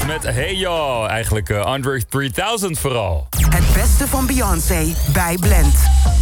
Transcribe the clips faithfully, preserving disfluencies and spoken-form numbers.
met Hey Yo. Eigenlijk uh, Andre drieduizend vooral. Het beste van Beyoncé bij Blend.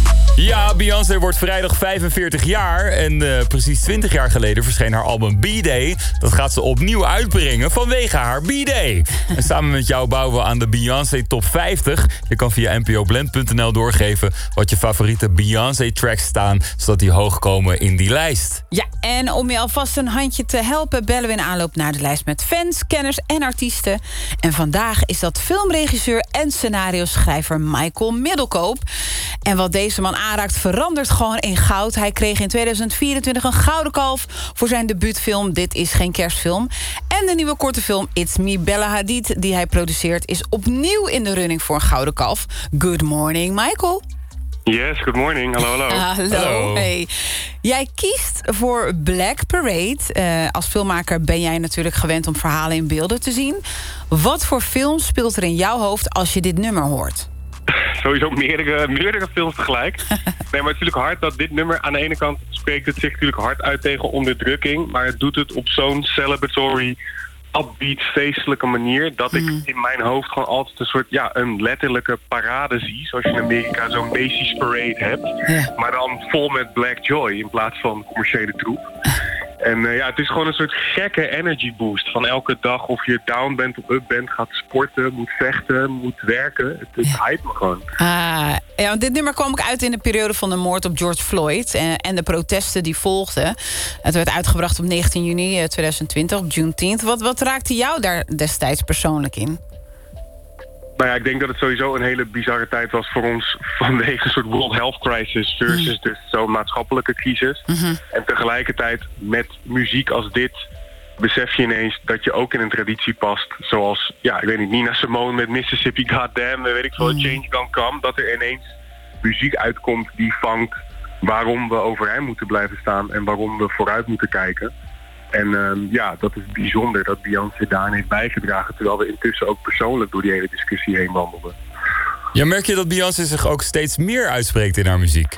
Ja, Beyoncé wordt vrijdag vijfenveertig jaar. En uh, precies twintig jaar geleden verscheen haar album B-Day. Dat gaat ze opnieuw uitbrengen vanwege haar B-Day. En samen met jou bouwen we aan de Beyoncé Top vijftig. Je kan via n p o blend punt n l doorgeven wat je favoriete Beyoncé-tracks staan, zodat die hoog komen in die lijst. Ja, en om je alvast een handje te helpen, bellen we in aanloop naar de lijst met fans, kenners en artiesten. En vandaag is dat filmregisseur en scenario-schrijver Michael Middelkoop. En wat deze man aanraakt verandert gewoon in goud. Hij kreeg in tweeduizend vierentwintig een gouden kalf voor zijn debuutfilm Dit is geen kerstfilm. En de nieuwe korte film It's Me Bella Hadid, die hij produceert, is opnieuw in de running voor een gouden kalf. Good morning, Michael. Yes, good morning. Hallo, hallo. Hallo. Hallo. Hey. Jij kiest voor Black Parade. Uh, als filmmaker ben jij natuurlijk gewend om verhalen in beelden te zien. Wat voor film speelt er in jouw hoofd als je dit nummer hoort? Sowieso meerdere, meerdere films tegelijk. Nee, maar het is natuurlijk hard dat dit nummer... aan de ene kant spreekt het zich natuurlijk hard uit tegen onderdrukking... maar het doet het op zo'n celebratory, upbeat, feestelijke manier... dat ik Mm. in mijn hoofd gewoon altijd een soort... ja, een letterlijke parade zie. Zoals je in Amerika zo'n Macy's Parade hebt. Ja. Maar dan vol met Black Joy in plaats van commerciële troep. En uh, ja, het is gewoon een soort gekke energy boost. Van elke dag, of je down bent of up bent, gaat sporten, moet vechten, moet werken. Het, het Ja. hype me gewoon. Ah, ja, want dit nummer kwam ook uit in de periode van de moord op George Floyd... en, en de protesten die volgden. Het werd uitgebracht op negentien juni tweeduizend twintig, op Juneteenth. Wat, wat raakte jou daar destijds persoonlijk in? Nou ja, ik denk dat het sowieso een hele bizarre tijd was voor ons... vanwege een soort World Health Crisis versus Mm. dus zo'n maatschappelijke crisis. Mm-hmm. En tegelijkertijd met muziek als dit... besef je ineens dat je ook in een traditie past. Zoals, ja, ik weet niet, Nina Simone met Mississippi Goddamn... weet ik veel, Mm. Change Gonna Come. Dat er ineens muziek uitkomt die vangt... waarom we overeind moeten blijven staan... en waarom we vooruit moeten kijken. En uh, ja, dat is bijzonder dat Beyoncé daarin heeft bijgedragen... terwijl we intussen ook persoonlijk door die hele discussie heen wandelden. Ja, merk je dat Beyoncé zich ook steeds meer uitspreekt in haar muziek?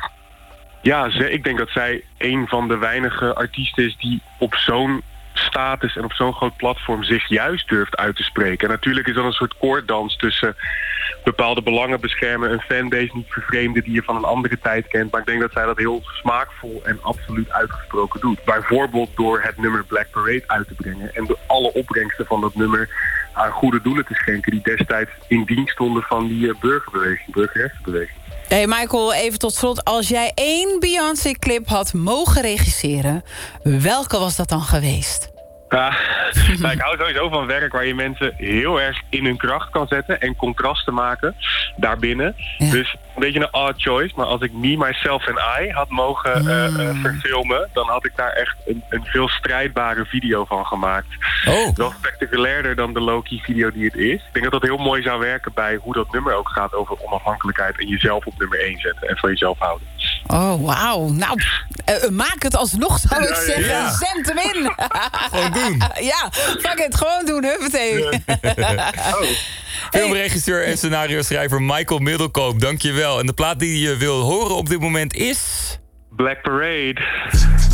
Ja, ze, ik denk dat zij een van de weinige artiesten is... die op zo'n status en op zo'n groot platform zich juist durft uit te spreken. En natuurlijk is dat een soort koorddans tussen bepaalde belangen beschermen... een fanbase niet vervreemden die je van een andere tijd kent. Maar ik denk dat zij dat heel smaakvol en absoluut uitgesproken doet. Bijvoorbeeld door het nummer Black Parade uit te brengen... en door alle opbrengsten van dat nummer aan goede doelen te schenken... die destijds in dienst stonden van die uh, burgerbeweging, burgerrechtenbeweging. Hey Michael, even tot slot. Als jij één Beyoncé-clip had mogen regisseren... welke was dat dan geweest? Ja, nou, ik hou sowieso van werk waar je mensen heel erg in hun kracht kan zetten... en contrasten maken daarbinnen. Ja. Dus een beetje een odd choice. Maar als ik Me, Myself and I had mogen uh, uh, verfilmen... dan had ik daar echt een, een veel strijdbare video van gemaakt. Oh. Wel spectaculairder dan de low-key video die het is. Ik denk dat dat heel mooi zou werken bij hoe dat nummer ook gaat... over onafhankelijkheid en jezelf op nummer één zetten... en van jezelf houden. Oh, wauw. Nou, uh, maak het alsnog, zou ik Ja, ja, zeggen. ja. Zend hem in. Gewoon doen. Ja, fuck it. Gewoon doen, huppatee. Oh. Filmregisseur en scenario-schrijver Michael Middelkoop, dankjewel. En de plaat die je wil horen op dit moment is... Black Parade.